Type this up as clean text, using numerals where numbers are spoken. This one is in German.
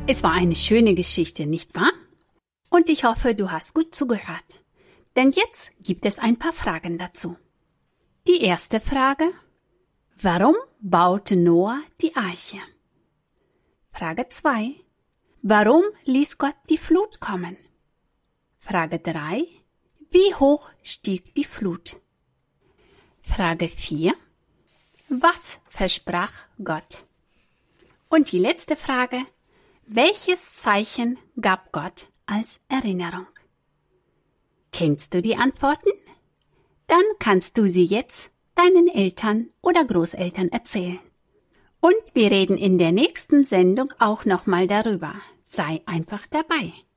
Es war eine schöne Geschichte, nicht wahr? Und ich hoffe, du hast gut zugehört. Denn jetzt gibt es ein paar Fragen dazu. Die erste Frage: Warum baute Noah die Arche? Frage 2: Warum ließ Gott die Flut kommen? Frage 3: Wie hoch stieg die Flut? Frage 4: Was versprach Gott? Und die letzte Frage: Welches Zeichen gab Gott als Erinnerung? Kennst du die Antworten? Dann kannst du sie jetzt deinen Eltern oder Großeltern erzählen. Und wir reden in der nächsten Sendung auch nochmal darüber. Sei einfach dabei.